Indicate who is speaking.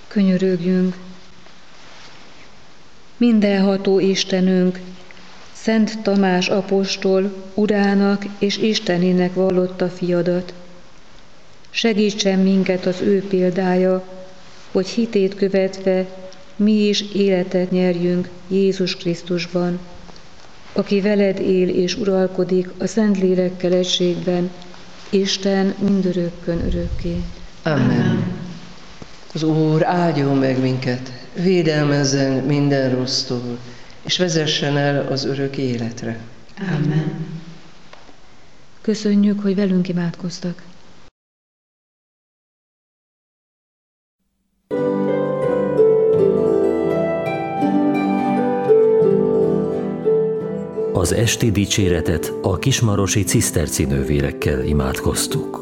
Speaker 1: Könyörögjünk. Mindenható Istenünk, Szent Tamás apostol urának és Istenének vallotta fiadat. Segítsen minket az ő példája, hogy hitét követve mi is életet nyerjünk Jézus Krisztusban, aki veled él és uralkodik a Szentlélekkel egységben, Isten mindörökkön örökké.
Speaker 2: Amen. Az Úr áldjon meg minket, védelmezzen minden rossztól, és vezessen el az örök életre.
Speaker 3: Amen.
Speaker 1: Köszönjük, hogy velünk imádkoztak.
Speaker 4: Az esti dicséretet a kismarosi ciszterci nővérekkel imádkoztuk.